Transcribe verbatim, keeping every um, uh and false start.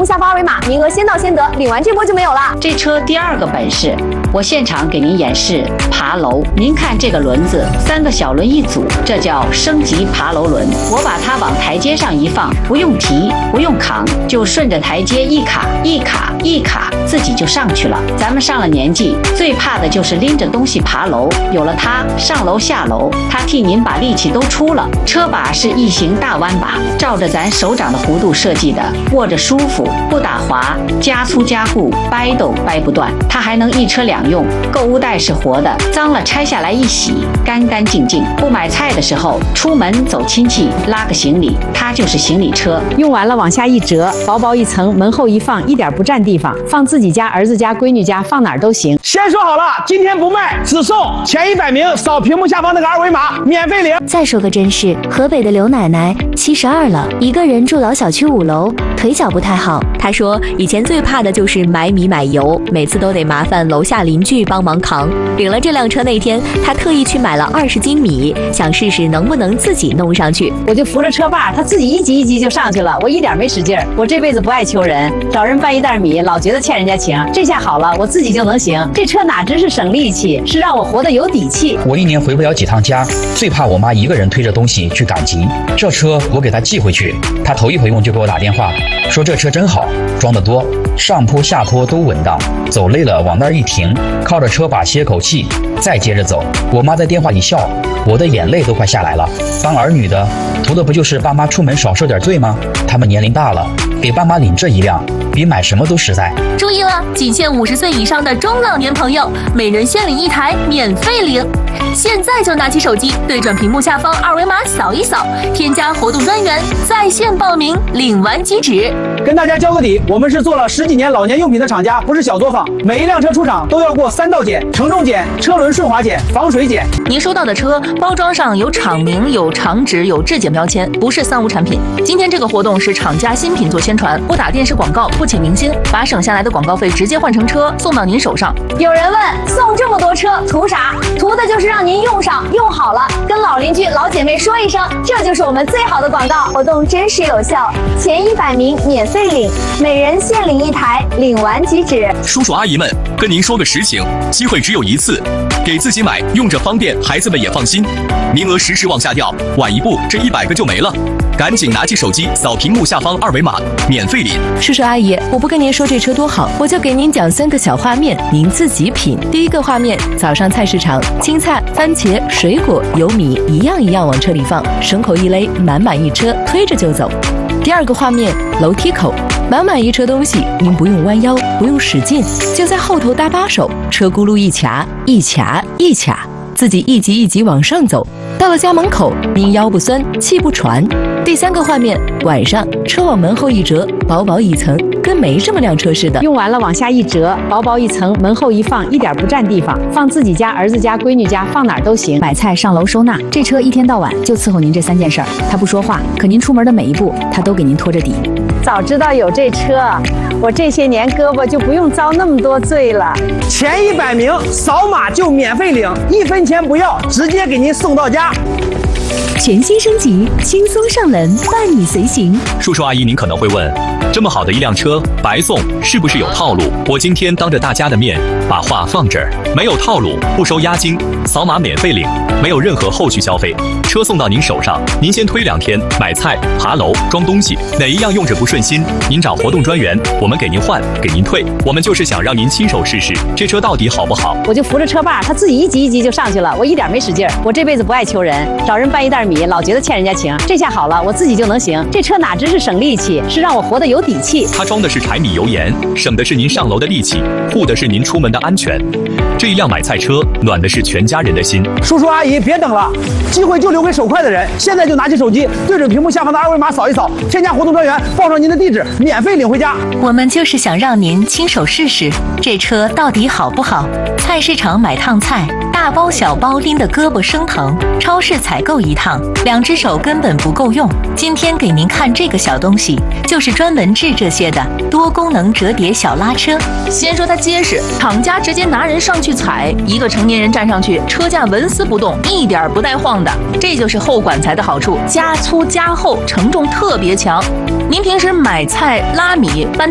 幕下方二维码，名额先到先得，领完这波就没有了。 这车第二个本事，我现场给您演示爬楼。您看这个轮子，三个小轮一组，这叫升级爬楼轮。我把它往台阶上一放，不用提，不用扛，就顺着台阶一卡一卡一卡，自己就上去了。咱们上了年纪，最怕的就是拎着东西爬楼。有了它，上楼下楼，它替您把力气都出了。车把是异形大弯把，照着咱手掌的弧度设计的，握着舒服，不打滑，加粗加固，掰都掰不断。它还能一车两用，购物袋是活的，脏了拆下来一洗，干干净净。不买菜的时候，出门走亲戚，拉个行李，它就是行李车。 用完了往下一折，薄薄一层，门后一放，一点不占地方，放自己家、儿子家、闺女家，放哪儿都行。 先说好了，今天不卖，只送前一百名扫屏幕下方那个二维码，免费领。 再说个真事，河北的刘奶奶七十二了，一个人住老小区五楼，腿脚不太好。 她说以前最怕的就是买米买油，每次都得麻烦楼下邻居帮忙扛。领了这辆车那天，她特意去买了二十斤米，想试试能不能自己弄上去。 我就扶着车把，他自己一级一级就上去了，我一点没使劲儿。我这辈子不爱求人，找人搬一袋米，老觉得欠人家情。这下好了，我自己就能行。这车哪真是省力气，是让我活得有底气。 我一年回不了几趟家，最怕我妈一个人推着东西去赶集。这车我给她寄回去，她头一回用就给我打电话，说这车真好，装得多，上坡下坡都稳当，走累了往那儿一停，靠着车把歇口气，再接着走。我妈在电话里笑，我的眼泪都快下来了。当儿女的，图的不就是爸妈出门少受点罪吗？他们年龄大了，给爸妈领这一辆，比买什么都实在。 注意了，仅限五十岁以上的中老年朋友，每人限领一台，免费领。现在就拿起手机，对准屏幕下方二维码扫一扫，添加活动专员，在线报名，领完即止。 跟大家交个底，我们是做了十几年老年用品的厂家，不是小作坊。每一辆车出厂都要过三道检：承重检、车轮顺滑检、防水检。 您收到的车包装上有厂名、有厂址、有质检标签，不是三无产品。今天这个活动是厂家新品做宣传，不打电视广告，不请明星，把省下来的广告费直接换成车送到您手上。 有人问，送这么多车图啥？图的就是让您用上用好了，跟老邻居老姐妹说一声，这就是我们最好的广告。活动真实有效，前一百名免费领，每人限领一台，领完即止。 叔叔阿姨们，跟您说个实情，机会只有一次，给自己买，用着方便，孩子们也放心。名额时时往下掉，晚一步这一百个就没了。赶紧拿起手机扫屏幕下方二维码，免费领。 叔叔阿姨，我不跟您说这车多好，我就给您讲三个小画面，您自己品。第一个画面，早上菜市场，青菜、番茄、水果、油米一样一样往车里放，绳口一勒，满满一车，推着就走。第二个画面，楼梯口，满满一车东西，您不用弯腰，不用使劲，就在后头搭把手，车轱辘一卡一卡一卡，自己一级一级往上走。到了家门口，您腰不酸，气不喘。第三个画面，晚上车往门后一折，薄薄一层，跟没这么辆车似的。 用完了往下一折，薄薄一层，门后一放，一点不占地方，放自己家、儿子家、闺女家，放哪儿都行。 买菜、上楼收纳，这车一天到晚就伺候您这三件事儿。他不说话，可您出门的每一步，他都给您拖着底。 早知道有这车，我这些年胳膊就不用遭那么多罪了。 前一百名扫码就免费领，一分钱不要，直接给您送到家。 全新升级，轻松上门，伴你随行。 叔叔阿姨，您可能会问，这么好的一辆车白送，是不是有套路？我今天当着大家的面把话放这儿，没有套路，不收押金，扫码免费领，没有任何后续消费，车送到您手上，您先推两天，买菜、爬楼、装东西，哪一样用着不顺心，您找活动专员，我们给您换，给您退。我们就是想让您亲手试试这车到底好不好。 我就扶着车把，他自己一级一级就上去了，我一点没使劲儿。我这辈子不爱求人，找人搬一袋米，老觉得欠人家情。这下好了，我自己就能行。这车哪真是省力气，是让我活得有底气。 它装的是柴米油盐，省的是您上楼的力气，护的是您出门的安全。这一辆买菜车，暖的是全家人的心。 叔叔阿姨，别等了，机会就留给手快的人。现在就拿起手机，对准屏幕下方的二维码扫一扫，添加活动专员，报上您的地址，免费领回家。 我们就是想让您亲手试试这车到底好不好。菜市场买趟菜，大包小包拎得胳膊生疼；超市采购一趟，两只手根本不够用。今天给您看这个小东西，就是专门治这些的多功能折叠小拉车。先说它结实，厂家直接拿人上去踩，一个成年人站上去，车架纹丝不动，一点不带晃的。这就是后管材的好处，加粗加厚，承重特别强。您平时买菜、拉米、搬